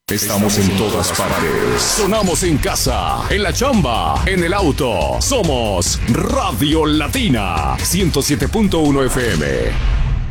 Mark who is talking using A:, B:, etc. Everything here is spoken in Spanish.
A: Estamos en todas partes. Sonamos en casa, en la chamba, en el auto. Somos Radio Latina 107.1 FM.